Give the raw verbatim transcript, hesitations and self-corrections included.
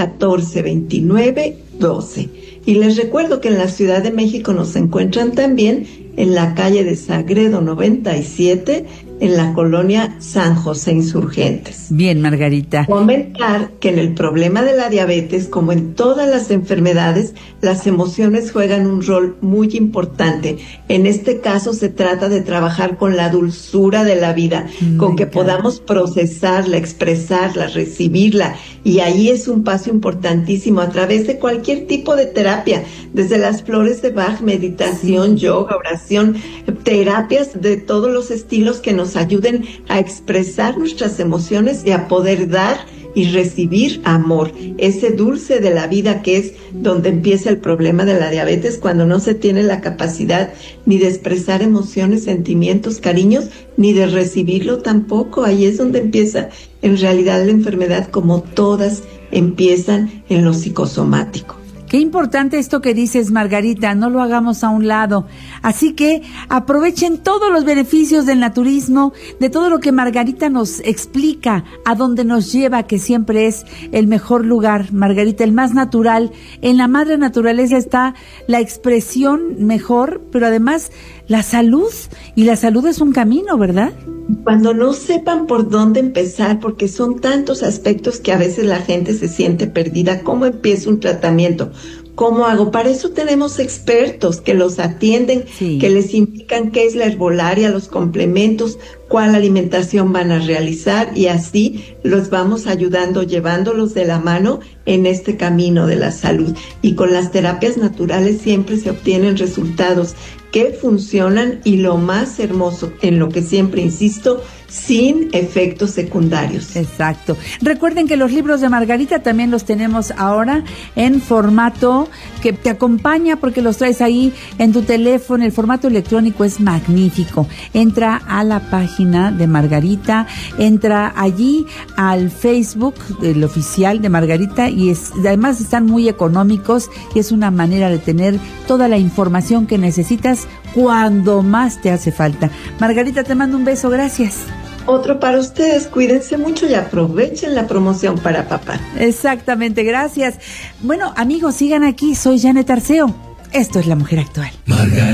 catorce veintinueve doce. Y les recuerdo que en la Ciudad de México nos encuentran también en la calle de Sagredo noventa y siete, en la colonia San José Insurgentes. Bien, Margarita. Comentar que en el problema de la diabetes, como en todas las enfermedades, las emociones juegan un rol muy importante. En este caso se trata de trabajar con la dulzura de la vida, mm, con que encanta. podamos procesarla, expresarla, recibirla. Y ahí es un paso importantísimo a través de cualquier tipo de terapia, desde las flores de Bach, meditación, sí. yoga, oración, terapias de todos los estilos que nos ayuden a expresar nuestras emociones y a poder dar y recibir amor, ese dulce de la vida que es donde empieza el problema de la diabetes, cuando no se tiene la capacidad ni de expresar emociones, sentimientos, cariños, ni de recibirlo tampoco. Ahí es donde empieza en realidad la enfermedad, como todas empiezan en lo psicosomático. Qué importante esto que dices, Margarita, no lo hagamos a un lado. Así que aprovechen todos los beneficios del naturismo, de todo lo que Margarita nos explica, a dónde nos lleva, que siempre es el mejor lugar, Margarita, el más natural. En la madre naturaleza está la expresión mejor, pero además la salud, y la salud es un camino, ¿verdad? Cuando no sepan por dónde empezar, porque son tantos aspectos que a veces la gente se siente perdida, ¿cómo empiezo un tratamiento? ¿Cómo hago? Para eso tenemos expertos que los atienden, sí. que les indican qué es la herbolaria, los complementos, cuál alimentación van a realizar, y así los vamos ayudando, llevándolos de la mano en este camino de la salud. Y con las terapias naturales siempre se obtienen resultados que funcionan, y lo más hermoso, en lo que siempre insisto, sin efectos secundarios. Exacto. Recuerden que los libros de Margarita también los tenemos ahora en formato que te acompaña, porque los traes ahí en tu teléfono. El formato electrónico es magnífico. Entra a la página de Margarita, entra allí al Facebook, el oficial de Margarita, y es, además están muy económicos, y es una manera de tener toda la información que necesitas cuando más te hace falta. Margarita, te mando un beso, gracias. Otro para ustedes, cuídense mucho y aprovechen la promoción para papá. Exactamente, gracias. Bueno, amigos, sigan aquí, soy Janet Arceo. Esto es La Mujer Actual. Margarita.